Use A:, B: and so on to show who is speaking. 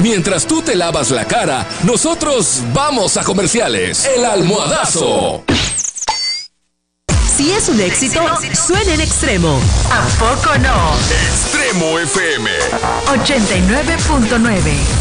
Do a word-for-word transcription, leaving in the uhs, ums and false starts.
A: Mientras tú te lavas la cara, nosotros vamos a comerciales. El Almohadazo.
B: Si es un éxito, suena en Extremo. ¿A poco no?
C: Extremo F M
B: ochenta y nueve punto nueve.